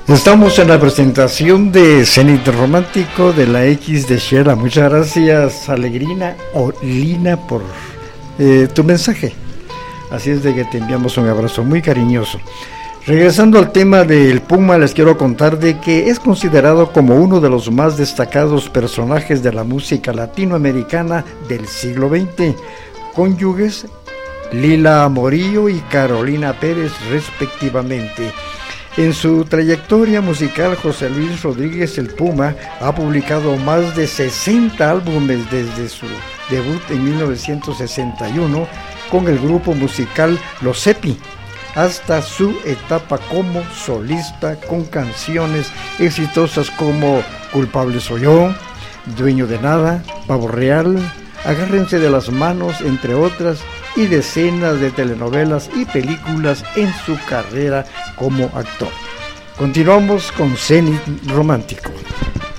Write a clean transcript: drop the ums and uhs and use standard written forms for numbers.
Estamos en la presentación de Cenit Romántico de la X de Shela. Muchas gracias, Alegrina o Lina, por tu mensaje. Así es de que te enviamos un abrazo muy cariñoso. Regresando al tema del Puma, les quiero contar de que es considerado como uno de los más destacados personajes de la música latinoamericana del siglo XX, cónyuges Lila Morillo y Carolina Pérez respectivamente. En su trayectoria musical, José Luis Rodríguez el Puma ha publicado más de 60 álbumes desde su debut en 1961 con el grupo musical Los Cepi, hasta su etapa como solista, con canciones exitosas como Culpable soy yo, Dueño de nada, Pavo Real, Agárrense de las manos, entre otras, y decenas de telenovelas y películas en su carrera como actor. Continuamos con Cenit Romántico.